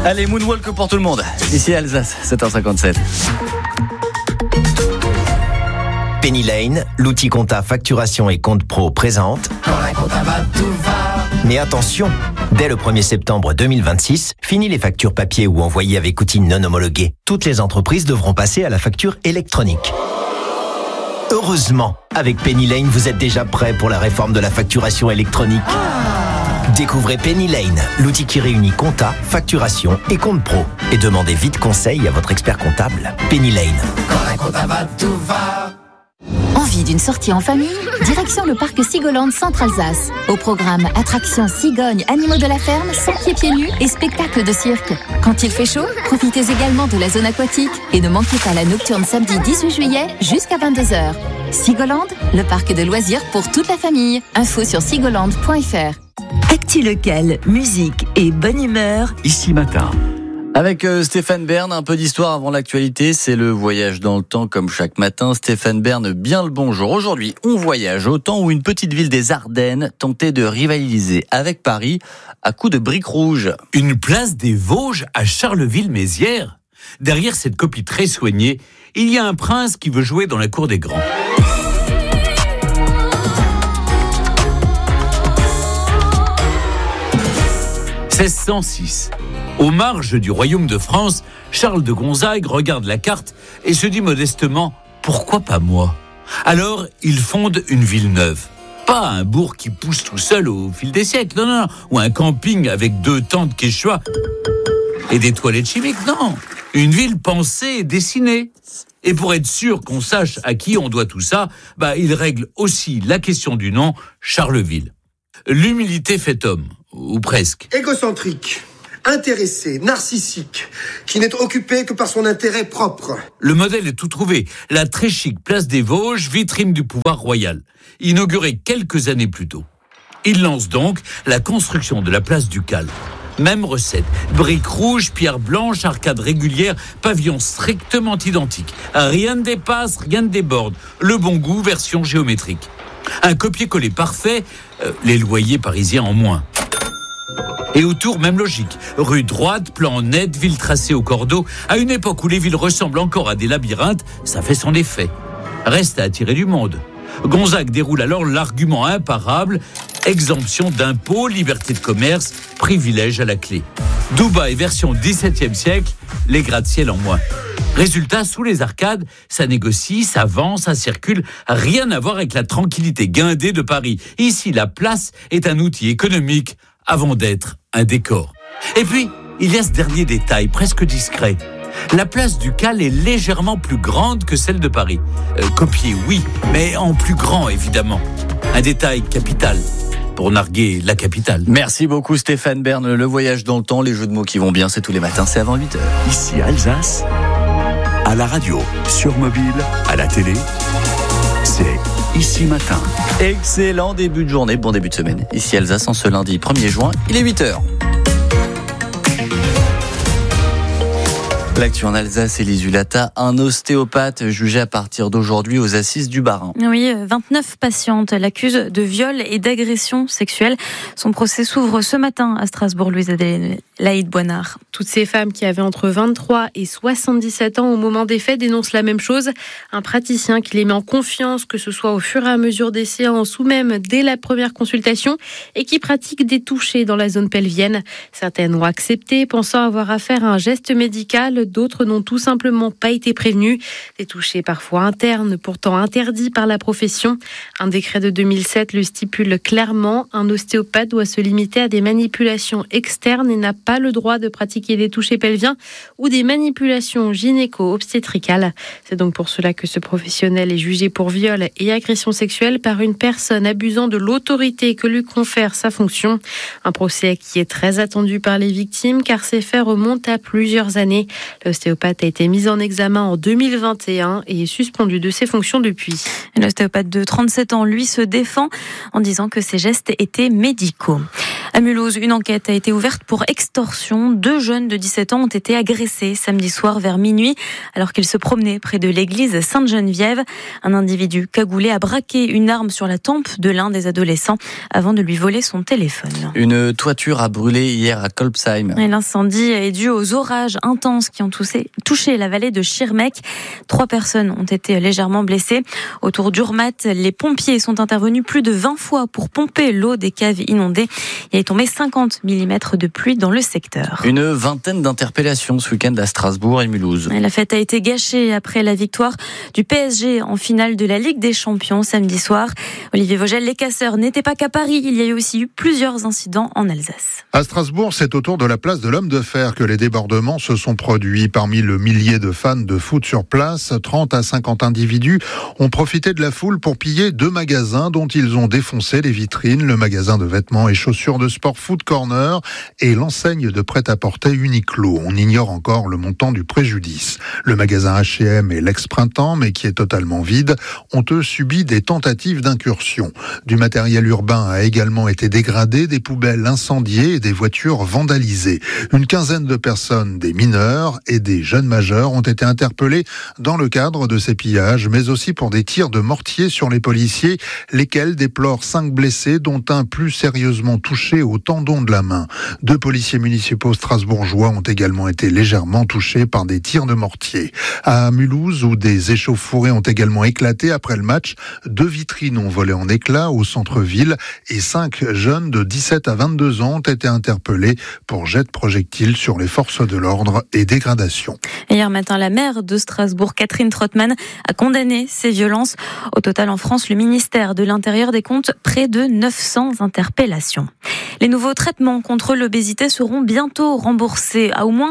Allez, Moonwalk pour tout le monde. Ici Alsace, 7h57. Penny Lane, l'outil compta facturation et compte pro présente. Mais attention, dès le 1er septembre 2026, fini les factures papier ou envoyées avec outils non homologués. Toutes les entreprises devront passer à la facture électronique. Heureusement, avec Penny Lane, vous êtes déjà prêt pour la réforme de la facturation électronique. Découvrez Penny Lane, l'outil qui réunit compta, facturation et compte pro. Et demandez vite conseil à votre expert comptable. Penny Lane. Envie d'une sortie en famille? Direction le parc Sigoland Centre-Alsace. Au programme attractions, cigognes, animaux de la ferme, 100 pieds nus et spectacles de cirque. Quand il fait chaud, profitez également de la zone aquatique et ne manquez pas la nocturne samedi 18 juillet jusqu'à 22h. Sigoland, le parc de loisirs pour toute la famille. Info sur sigoland.fr. Actu local, musique et bonne humeur. Ici matin. Avec Stéphane Bern, un peu d'histoire avant l'actualité, c'est le voyage dans le temps comme chaque matin. Stéphane Bern, bien le bonjour. Aujourd'hui, on voyage au temps où une petite ville des Ardennes tentait de rivaliser avec Paris à coups de briques rouges. Une place des Vosges à Charleville-Mézières. Derrière cette copie très soignée, il y a un prince qui veut jouer dans la cour des grands. « 1606. Aux marges du royaume de France, Charles de Gonzague regarde la carte et se dit modestement « Pourquoi pas moi ?» Alors, il fonde une ville neuve. Pas un bourg qui pousse tout seul au fil des siècles, non, ou un camping avec 2 tentes quechua et des toilettes chimiques, non. Une ville pensée et dessinée. Et pour être sûr qu'on sache à qui on doit tout ça, il règle aussi la question du nom, Charleville. L'humilité fait homme, ou presque. Égocentrique, intéressé, narcissique, qui n'est occupé que par son intérêt propre. Le modèle est tout trouvé. La très chic place des Vosges, vitrine du pouvoir royal, inaugurée quelques années plus tôt. Il lance donc la construction de la place ducale. Même recette, briques rouges, pierres blanches, arcades régulières, pavillons strictement identiques. Rien ne dépasse, rien ne déborde. Le bon goût, version géométrique. Un copier-coller parfait, les loyers parisiens en moins. Et autour, même logique. Rue droite, plan net, ville tracée au cordeau. À une époque où les villes ressemblent encore à des labyrinthes, ça fait son effet. Reste à attirer du monde. Gonzague déroule alors l'argument imparable, exemption d'impôts, liberté de commerce, privilège à la clé. Dubaï version XVIIe siècle, les gratte-ciel en moins. Résultat, sous les arcades, ça négocie, ça vend, ça circule. Rien à voir avec la tranquillité guindée de Paris. Ici, la place est un outil économique avant d'être un décor. Et puis, il y a ce dernier détail, presque discret. La place ducale est légèrement plus grande que celle de Paris. Copiée, oui, mais en plus grand, évidemment. Un détail capital pour narguer la capitale. Merci beaucoup Stéphane Bern. Le voyage dans le temps, les jeux de mots qui vont bien, c'est tous les matins, c'est avant 8h. Ici Alsace, à la radio, sur mobile, à la télé, c'est Ici Matin. Excellent début de journée, bon début de semaine. Ici Alsace, en ce lundi 1er juin, il est 8h. L'actu en Alsace, Élise Hulata, un ostéopathe jugé à partir d'aujourd'hui aux assises du Bas-Rhin. Oui, 29 patientes l'accusent de viol et d'agression sexuelle. Son procès s'ouvre ce matin à Strasbourg, Louise Adélaïde Boinard. Toutes ces femmes qui avaient entre 23 et 77 ans au moment des faits dénoncent la même chose. Un praticien qui les met en confiance, que ce soit au fur et à mesure des séances ou même dès la première consultation, et qui pratique des touchés dans la zone pelvienne. Certaines ont accepté, pensant avoir affaire à un geste médical. D'autres n'ont tout simplement pas été prévenus. Des touchés parfois internes, pourtant interdits par la profession. Un décret de 2007 le stipule clairement. Un ostéopathe doit se limiter à des manipulations externes et n'a pas le droit de pratiquer des touchés pelviens ou des manipulations gynéco-obstétricales. C'est donc pour cela que ce professionnel est jugé pour viol et agression sexuelle par une personne abusant de l'autorité que lui confère sa fonction. Un procès qui est très attendu par les victimes car ces faits remontent à plusieurs années. L'ostéopathe a été mis en examen en 2021 et est suspendu de ses fonctions depuis. L'ostéopathe de 37 ans, lui, se défend en disant que ses gestes étaient médicaux. À Mulhouse, une enquête a été ouverte pour extorsion. 2 jeunes de 17 ans ont été agressés samedi soir vers minuit alors qu'ils se promenaient près de l'église Sainte-Geneviève. Un individu cagoulé a braqué une arme sur la tempe de l'un des adolescents avant de lui voler son téléphone. Une toiture a brûlé hier à Kolbsheim. Et l'incendie est dû aux orages intenses qui ont touché la vallée de Schirmeck. 3 personnes ont été légèrement blessées. Autour d'Urmat, les pompiers sont intervenus plus de 20 fois pour pomper l'eau des caves inondées. Il est tombé 50 mm de pluie dans le secteur. Une vingtaine d'interpellations ce week-end à Strasbourg et Mulhouse. La fête a été gâchée après la victoire du PSG en finale de la Ligue des Champions samedi soir. Olivier Vogel, les casseurs n'étaient pas qu'à Paris. Il y a eu aussi eu plusieurs incidents en Alsace. À Strasbourg, c'est autour de la place de l'Homme de Fer que les débordements se sont produits. Parmi le millier de fans de foot sur place, 30 à 50 individus ont profité de la foule pour piller 2 magasins dont ils ont défoncé les vitrines. Le magasin de vêtements et chaussures de sport Foot Corner et l'enseigne de prêt-à-porter Uniqlo. On ignore encore le montant du préjudice. Le magasin H&M et l'Ex-Printemps, mais qui est totalement vide, ont eux subi des tentatives d'incursion. Du matériel urbain a également été dégradé, des poubelles incendiées et des voitures vandalisées. Une quinzaine de personnes, des mineurs et des jeunes majeurs, ont été interpellés dans le cadre de ces pillages, mais aussi pour des tirs de mortier sur les policiers, lesquels déplorent 5 blessés, dont un plus sérieusement touché au tendon de la main. 2 policiers municipaux strasbourgeois ont également été légèrement touchés par des tirs de mortier. À Mulhouse, où des échauffourées ont également éclaté après le match, 2 vitrines ont volé en éclats au centre-ville et 5 jeunes de 17 à 22 ans ont été interpellés pour jet de projectiles sur les forces de l'ordre et dégradation. Hier matin, la maire de Strasbourg, Catherine Trottmann, a condamné ces violences. Au total, en France, le ministère de l'Intérieur décompte près de 900 interpellations. Les nouveaux traitements contre l'obésité seront bientôt remboursés à au moins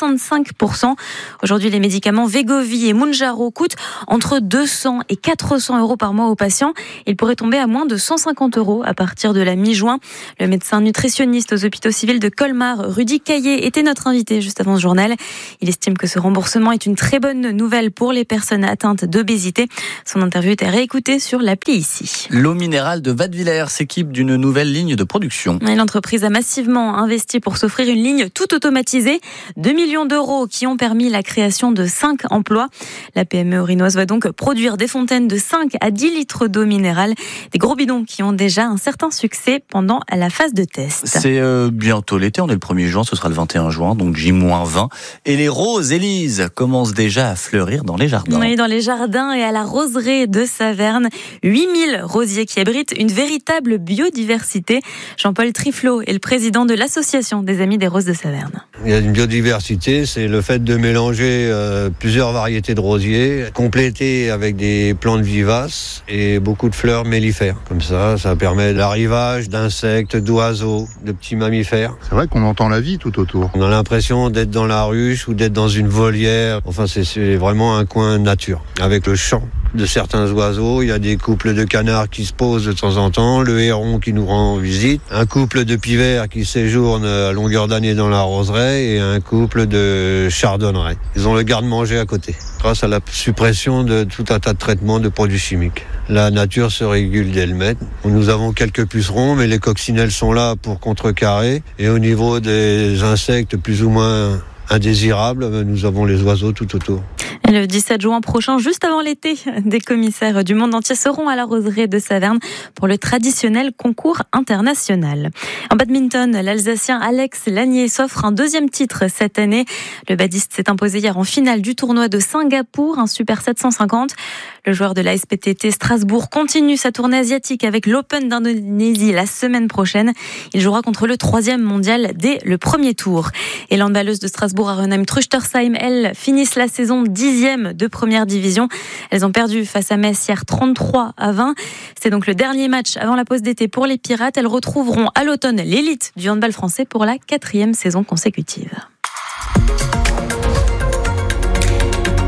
65%. Aujourd'hui, les médicaments Wegovy et Mounjaro coûtent entre 200 et 400 euros par mois aux patients. Ils pourraient tomber à moins de 150 euros à partir de la mi-juin. Le médecin nutritionniste aux hôpitaux civils de Colmar, Rudy Caillé, était notre invité juste avant ce journal. Il estime que ce remboursement est une très bonne nouvelle pour les personnes atteintes d'obésité. Son interview est à réécouter sur l'appli ici. L'eau minérale de Vadevillers s'équipe d'une nouvelle ligne de production. L'entreprise a massivement investi pour s'offrir une ligne toute automatisée. 2 millions d'euros qui ont permis la création de 5 emplois. La PME orinoise va donc produire des fontaines de 5 à 10 litres d'eau minérale. Des gros bidons qui ont déjà un certain succès pendant la phase de test. C'est bientôt l'été, on est le 1er juin, ce sera le 21 juin, donc J-20. Et les roses, Élise, commencent déjà à fleurir dans les jardins. Oui, dans les jardins et à la roseraie de Saverne. 8000 rosiers qui abritent une véritable biodiversité. Jean-Paul Triflot est le président de l'association des Amis des Roses de Saverne. Il y a une biodiversité, c'est le fait de mélanger plusieurs variétés de rosiers, complétés avec des plantes vivaces et beaucoup de fleurs mellifères. Comme ça permet l'arrivage d'insectes, d'oiseaux, de petits mammifères. C'est vrai qu'on entend la vie tout autour. On a l'impression d'être dans la ruche ou d'être dans une volière. Enfin, c'est vraiment un coin nature, avec le chant de certains oiseaux. Il y a des couples de canards qui se posent de temps en temps, le héron qui nous rend visite, un couple de pivers qui séjourne à longueur d'année dans la roseraie et un couple de chardonnerets. Ils ont le garde-manger à côté, grâce à la suppression de tout un tas de traitements de produits chimiques. La nature se régule d'elle-même. Nous avons quelques pucerons, mais les coccinelles sont là pour contrecarrer. Et au niveau des insectes plus ou moins indésirables, nous avons les oiseaux tout autour. Et le 17 juin prochain, juste avant l'été, des commissaires du monde entier seront à la roseraie de Saverne pour le traditionnel concours international. En badminton, l'Alsacien Alex Lanier s'offre un 2e titre cette année. Le badiste s'est imposé hier en finale du tournoi de Singapour, un Super 750. Le joueur de la SPTT Strasbourg continue sa tournée asiatique avec l'Open d'Indonésie la semaine prochaine. Il jouera contre le 3e mondial dès le premier tour. Et l'handballeuse de Strasbourg, Arenheim Truchtersheim, elles finissent la saison 10e de première division. Elles ont perdu face à Metz hier 33-20. C'est donc le dernier match avant la pause d'été pour les Pirates. Elles retrouveront à l'automne l'élite du handball français pour la 4e saison consécutive.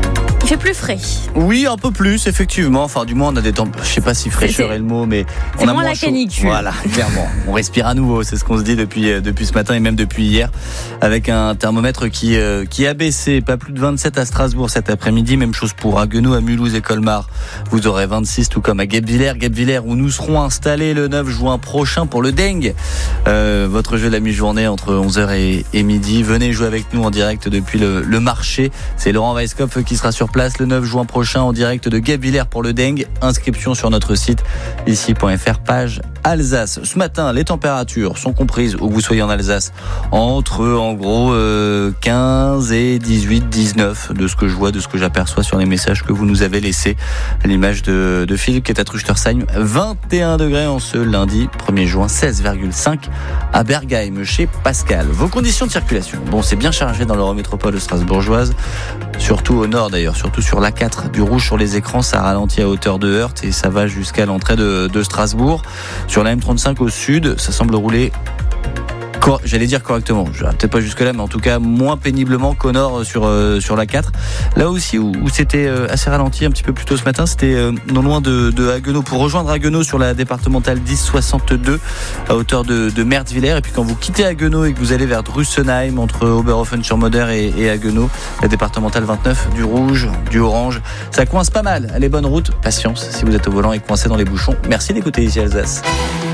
fait plus frais. Oui, un peu plus, effectivement. Enfin, du moins, on a des temps. Je sais pas si fraîcheur est le mot, mais c'est on a moins la chaud. canicule. Voilà, clairement. On respire à nouveau. C'est ce qu'on se dit depuis ce matin et même depuis hier, avec un thermomètre qui a baissé. Pas plus de 27 à Strasbourg cet après-midi. Même chose pour Haguenau, à Mulhouse et Colmar. Vous aurez 26, tout comme à Guebwiller où nous serons installés le 9 juin prochain pour le Deng. Votre jeu de la mi-journée entre 11h et midi. Venez jouer avec nous en direct depuis le marché. C'est Laurent Weisskopf qui sera sur place le 9 juin prochain en direct de Guebwiller pour le Deng. Inscription sur notre site ici.fr, page Alsace. Ce matin, les températures sont comprises où vous soyez en Alsace entre en gros 15 et 18, 19 de ce que je vois, de ce que j'aperçois sur les messages que vous nous avez laissés. L'image de Philippe qui est à Truchtersheim, 21 degrés en ce lundi 1er juin, 16,5 à Bergheim chez Pascal. Vos conditions de circulation. Bon, c'est bien chargé dans l'eurométropole strasbourgeoise, surtout au nord d'ailleurs, surtout sur l'A4, du rouge sur les écrans, ça ralentit à hauteur de Heurt et ça va jusqu'à l'entrée de Strasbourg. Sur la M35 au sud, ça semble rouler j'allais dire correctement, peut-être pas jusque là, mais en tout cas moins péniblement qu'au nord sur la 4. Là aussi où c'était assez ralenti un petit peu plus tôt ce matin, c'était non loin de Haguenau. Pour rejoindre Haguenau sur la départementale 1062 à hauteur de Mertwiller, et puis quand vous quittez Haguenau et que vous allez vers Drussenheim entre Oberhofen-sur-Moder et Haguenau, la départementale 29, du rouge, du orange, ça coince pas mal. Allez, bonne route, patience si vous êtes au volant et coincé dans les bouchons. Merci d'écouter ici Alsace.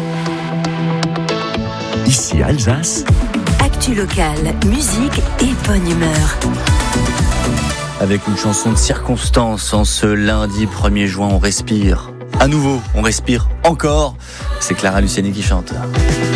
Ici Alsace. Actu locale, musique et bonne humeur. Avec une chanson de circonstance en ce lundi 1er juin, on respire. À nouveau, on respire encore. C'est Clara Luciani qui chante.